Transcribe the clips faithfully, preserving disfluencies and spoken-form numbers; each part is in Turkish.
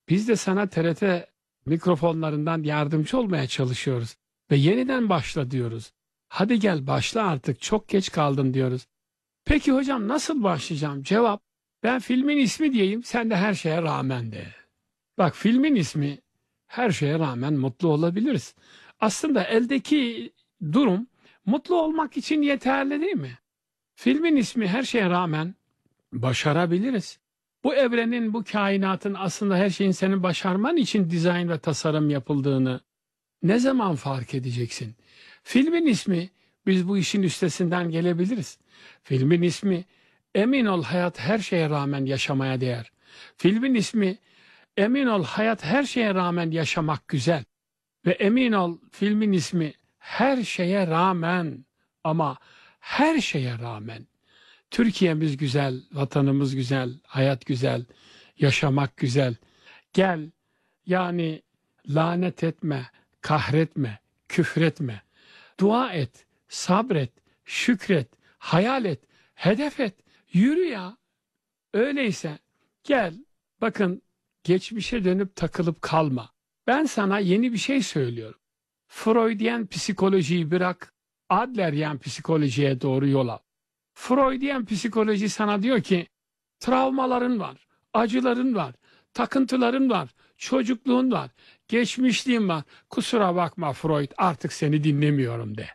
Biz de sana T R T mikrofonlarından yardımcı olmaya çalışıyoruz. Ve yeniden başla diyoruz. Hadi gel başla artık, çok geç kaldın diyoruz. Peki hocam nasıl başlayacağım? Cevap, ben filmin ismi diyeyim, sen de her şeye rağmen de. Bak, filmin ismi her şeye rağmen mutlu olabiliriz. Aslında eldeki durum mutlu olmak için yeterli değil mi? Filmin ismi her şeye rağmen başarabiliriz. Bu evrenin, bu kainatın aslında her şeyin senin başarman için dizayn ve tasarım yapıldığını ne zaman fark edeceksin? Filmin ismi, biz bu işin üstesinden gelebiliriz. Filmin ismi, emin ol hayat her şeye rağmen yaşamaya değer. Filmin ismi, emin ol hayat her şeye rağmen yaşamak güzel. Ve emin ol filmin ismi, her şeye rağmen, ama her şeye rağmen. Türkiye'miz güzel, vatanımız güzel, hayat güzel, yaşamak güzel. Gel, yani lanet etme, kahretme, küfretme. Dua et, sabret, şükret, hayal et, hedef et, yürü ya. Öyleyse gel, bakın, geçmişe dönüp takılıp kalma. Ben sana yeni bir şey söylüyorum. Freudian psikolojiyi bırak, Adlerian psikolojiye doğru yol al. Freudian psikoloji sana diyor ki, travmaların var, acıların var, takıntıların var, çocukluğun var, geçmişliğin var. Kusura bakma Freud, artık seni dinlemiyorum de.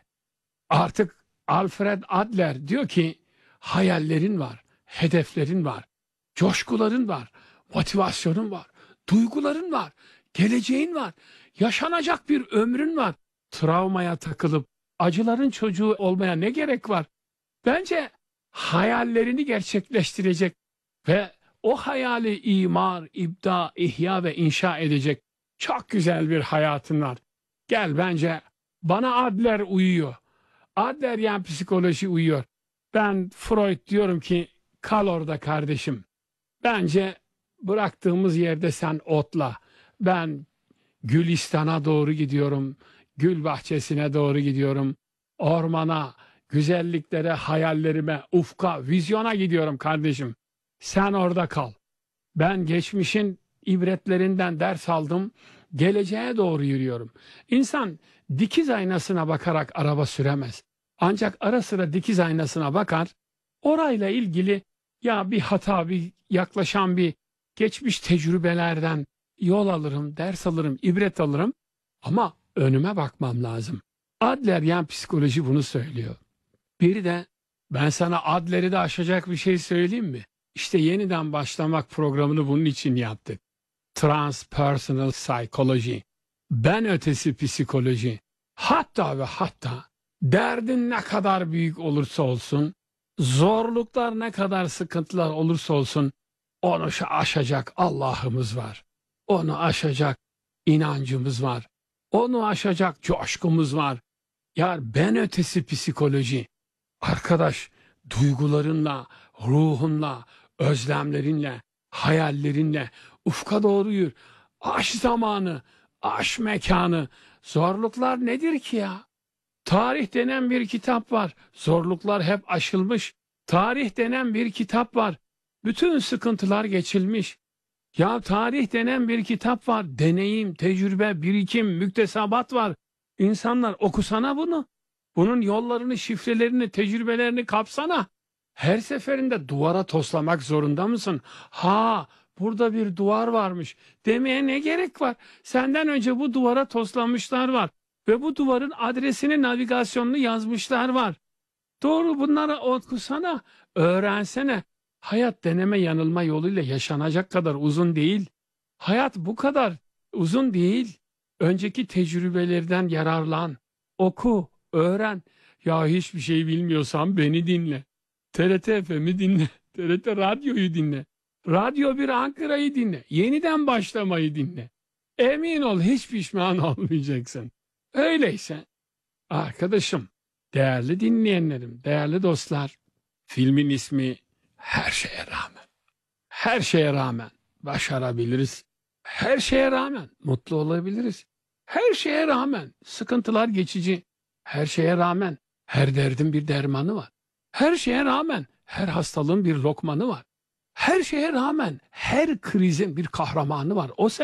Artık Alfred Adler diyor ki, hayallerin var, hedeflerin var, coşkuların var, motivasyonun var, duyguların var, geleceğin var, yaşanacak bir ömrün var. Travmaya takılıp acıların çocuğu olmaya ne gerek var? Bence hayallerini gerçekleştirecek ve o hayali imar, ibda, ihya ve inşa edecek çok güzel bir hayatın var. Gel, bence bana Adler uyuyor. Adler yani psikoloji uyuyor. Ben Freud diyorum ki, kal orada kardeşim. Bence bıraktığımız yerde sen otla. Ben Gülistan'a doğru gidiyorum. Gül bahçesine doğru gidiyorum. Ormana, güzelliklere, hayallerime, ufka, vizyona gidiyorum kardeşim. Sen orada kal. Ben geçmişin ibretlerinden ders aldım. Geleceğe doğru yürüyorum. İnsan dikiz aynasına bakarak araba süremez. Ancak ara sıra dikiz aynasına bakar. Orayla ilgili ya bir hata, bir yaklaşan bir geçmiş tecrübelerden yol alırım, ders alırım, ibret alırım. Ama önüme bakmam lazım. Adler yani psikoloji bunu söylüyor. Bir de ben sana Adler'i de aşacak bir şey söyleyeyim mi? İşte yeniden başlamak programını bunun için yaptık. Transpersonal Psychology. Ben ötesi psikoloji. Hatta ve hatta derdin ne kadar büyük olursa olsun, zorluklar ne kadar sıkıntılar olursa olsun, onu aşacak Allah'ımız var. Onu aşacak inancımız var. Onu aşacak coşkumuz var. Ya ben ötesi psikoloji. Arkadaş, duygularınla, ruhunla, özlemlerinle, hayallerinle ufka doğru yürü. Aş zamanı, aş mekanı. Zorluklar nedir ki ya? Tarih denen bir kitap var. Zorluklar hep aşılmış. Tarih denen bir kitap var. Bütün sıkıntılar geçilmiş. Ya tarih denen bir kitap var. Deneyim, tecrübe, birikim, müktesebat var. İnsanlar okusana bunu. Bunun yollarını, şifrelerini, tecrübelerini kapsana. Her seferinde duvara toslamak zorunda mısın? Ha, burada bir duvar varmış demeye ne gerek var? Senden önce bu duvara toslamışlar var. Ve bu duvarın adresini, navigasyonunu yazmışlar var. Doğru, bunları okusana, öğrensene. Hayat deneme yanılma yoluyla yaşanacak kadar uzun değil. Hayat bu kadar uzun değil. Önceki tecrübelerden yararlan, oku, öğren. Ya hiçbir şey bilmiyorsan beni dinle. T R T F M'i dinle, T R T Radyo'yu dinle. Radyo bir Ankara'yı dinle, yeniden başlamayı dinle. Emin ol hiç pişman olmayacaksın. Öyleyse arkadaşım, değerli dinleyenlerim, değerli dostlar, filmin ismi her şeye rağmen. Her şeye rağmen başarabiliriz. Her şeye rağmen mutlu olabiliriz. Her şeye rağmen sıkıntılar geçici. Her şeye rağmen her derdin bir dermanı var. Her şeye rağmen her hastalığın bir lokmanı var. Her şeye rağmen her krizin bir kahramanı var. O sen